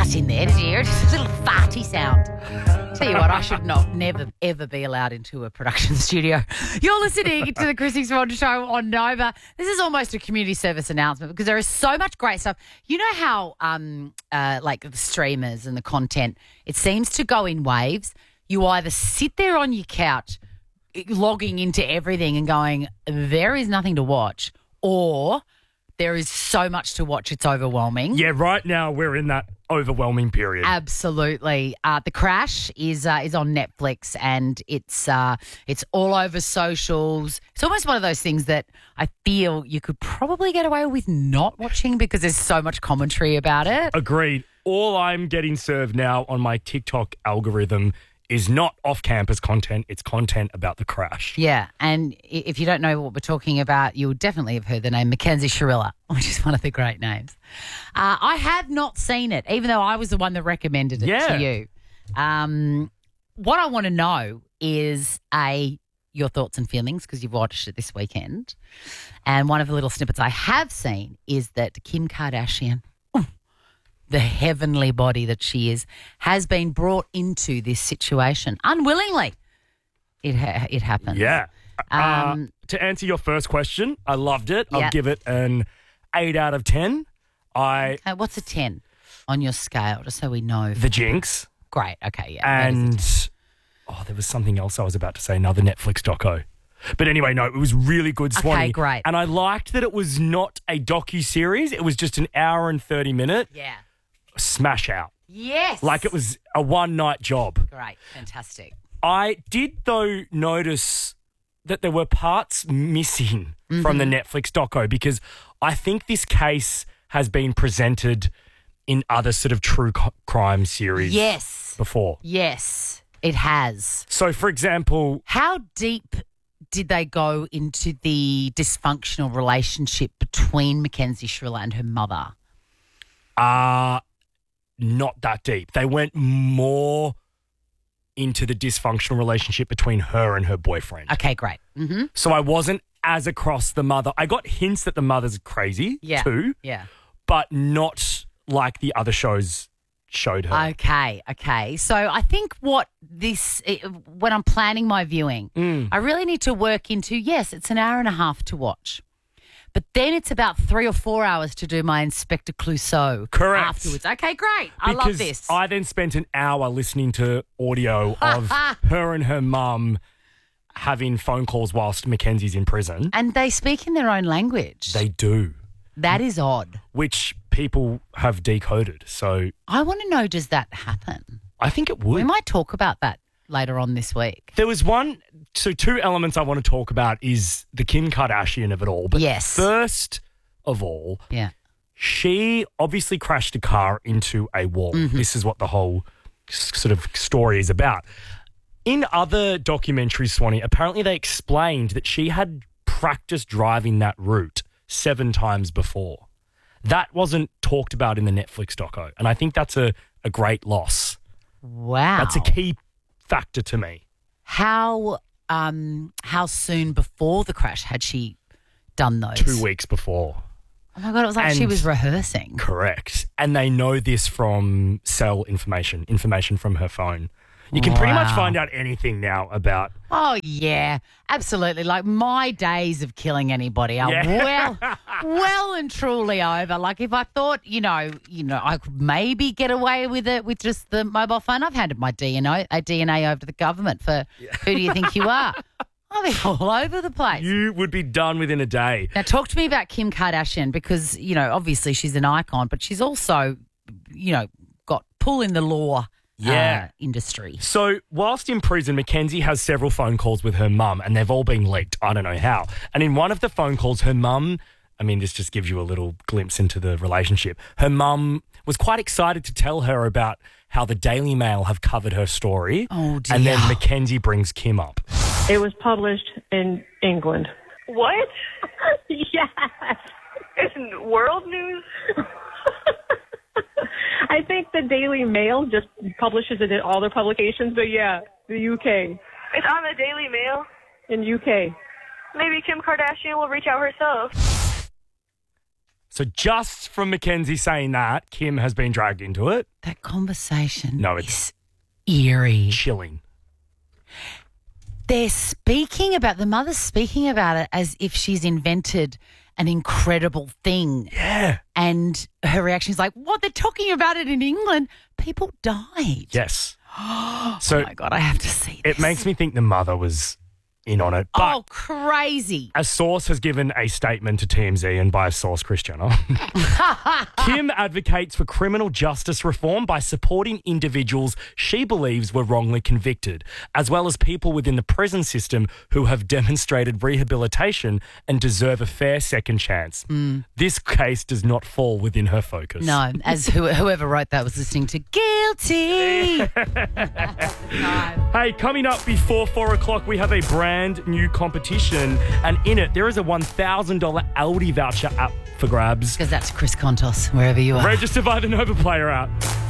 fart in there. Did you hear it? Just a little farty sound. Tell you what, I should never, ever be allowed into a production studio. You're listening to the Chrissy Swan Show on Nova. This is almost a community service announcement because there is so much great stuff. You know how, like the streamers and the content, it seems to go in waves. You either sit there on your couch logging into everything and going, there is nothing to watch, or there is so much to watch, it's overwhelming. Yeah, right now we're in that overwhelming period. Absolutely. The Crash is on Netflix, and it's all over socials. It's almost one of those things that I feel you could probably get away with not watching because there's so much commentary about it. Agreed. All I'm getting served now on my TikTok algorithm is not off-campus content. It's content about The Crash. Yeah, and if you don't know what we're talking about, you'll definitely have heard the name Mackenzie Shirilla, which is one of the great names. I have not seen it, even though I was the one that recommended it to you. What I want to know is, your thoughts and feelings, because you've watched it this weekend. And one of the little snippets I have seen is that Kim Kardashian, the heavenly body that she is, has been brought into this situation unwillingly. It happens. Yeah. To answer your first question, I loved it. I'll give it an 8 out of 10. What's a 10 on your scale, just so we know? The Jinx. Great. Okay, yeah. And there was something else I was about to say, another Netflix doco. But anyway, no, it was really good, Swanee. Okay, great. And I liked that it was not a docu-series. It was just an hour and 30-minute smash out. Yes. Like it was a one-night job. Great. Fantastic. I did, though, notice that there were parts missing from the Netflix doco, because I think this case has been presented in other sort of true crime series before. Yes, it has. So, for example... How deep did they go into the dysfunctional relationship between Mackenzie Shirilla and her mother? Not that deep. They went more into the dysfunctional relationship between her and her boyfriend. Okay, great. Mm-hmm. So I wasn't as across the mother. I got hints that the mother's crazy too. Yeah. But not like the other shows showed her. Okay. So I think when I'm planning my viewing, I really need to work into, yes, it's an hour and a half to watch. But then it's about 3 or 4 hours to do my Inspector Clouseau. Correct. Afterwards. Okay, great. I love this. I then spent an hour listening to audio of her and her mum having phone calls whilst Mackenzie's in prison. And they speak in their own language. They do. That is odd. Which people have decoded. So I want to know, does that happen? I think it would. We might talk about that later on this week. There was two elements I want to talk about is the Kim Kardashian of it all. But first of all, she obviously crashed a car into a wall. Mm-hmm. This is what the whole sort of story is about. In other documentaries, Swanee, apparently they explained that she had practiced driving that route 7 times before. That wasn't talked about in the Netflix doco, and I think that's a great loss. Wow. That's a key factor to me. How soon before the crash had she done those? 2 weeks before. Oh my God, it was like she was rehearsing. Correct. And they know this from cell information from her phone. You can pretty much find out anything now about... Oh, yeah, absolutely. Like, my days of killing anybody are well and truly over. Like, if I thought, I could maybe get away with it with just the mobile phone, I've handed my DNA over to the government for who do you think you are? I'll be all over the place. You would be done within a day. Now, talk to me about Kim Kardashian because, obviously she's an icon, but she's also, got pull in the law industry. So whilst in prison, Mackenzie has several phone calls with her mum and they've all been leaked. I don't know how. And in one of the phone calls, her mum, this just gives you a little glimpse into the relationship. Her mum was quite excited to tell her about how the Daily Mail have covered her story. Oh, dear. And then Mackenzie brings Kim up. It was published in England. What? Yes. It's world news? I think the Daily Mail just publishes it in all their publications, but the UK. It's on the Daily Mail? In UK. Maybe Kim Kardashian will reach out herself. So just from Mackenzie saying that, Kim has been dragged into it. That conversation it's eerie. Chilling. The mother's speaking about it as if she's invented an incredible thing. Yeah. And her reaction is like, what? They're talking about it in England. People died. Yes. So, oh, my God, I have to see this. It makes me think the mother was in on it. But crazy. A source has given a statement to TMZ, and by a source, Kris Jenner. Kim advocates for criminal justice reform by supporting individuals she believes were wrongly convicted, as well as people within the prison system who have demonstrated rehabilitation and deserve a fair second chance. This case does not fall within her focus. No, as whoever wrote that was listening to Guilty. Hey, coming up before 4 o'clock, we have a brand new competition, and in it there is a $1,000 Aldi voucher up for grabs. Because that's Chris Kontos, wherever you are. Register by the Nova Player app.